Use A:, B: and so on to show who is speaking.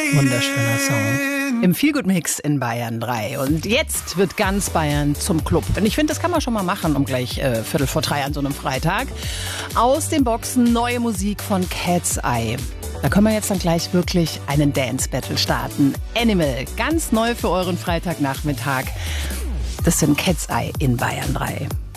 A: Wunderschöner Song. Im Feelgood-Mix in Bayern 3. Und jetzt wird ganz Bayern zum Club. Und ich finde, das kann man schon mal machen, um gleich 2:45 an so einem Freitag. Aus den Boxen neue Musik von Cat's Eye. Da können wir jetzt dann gleich wirklich einen Dance-Battle starten. Animal, ganz neu für euren Freitagnachmittag. Das sind Cat's Eye in Bayern 3.